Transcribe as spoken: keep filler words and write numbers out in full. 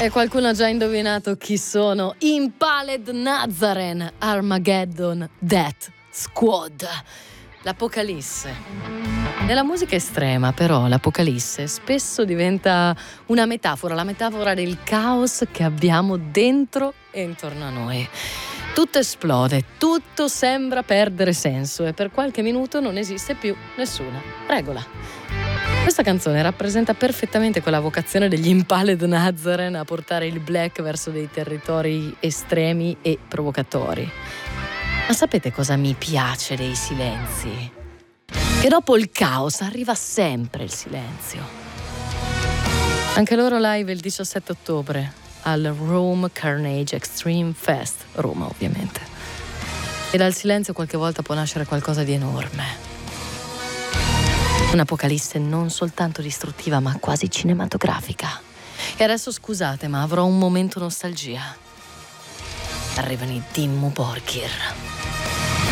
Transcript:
E qualcuno ha già indovinato chi sono. Impaled Nazaren, Armageddon, Death Squad. L'Apocalisse. Nella musica estrema, però, l'Apocalisse spesso diventa una metafora, la metafora del caos che abbiamo dentro e intorno a noi. Tutto esplode, tutto sembra perdere senso e per qualche minuto non esiste più nessuna regola. Questa canzone rappresenta perfettamente quella vocazione degli Impaled Nazaren a portare il black verso dei territori estremi e provocatori. Ma sapete cosa mi piace dei silenzi? Che dopo il caos arriva sempre il silenzio. Anche loro live il diciassette ottobre al Rome Carnage Extreme Fest, Roma ovviamente. E dal silenzio qualche volta può nascere qualcosa di enorme. Un'apocalisse non soltanto distruttiva, ma quasi cinematografica. E adesso scusate, ma avrò un momento nostalgia. Arrivano i Dimmu Borgir.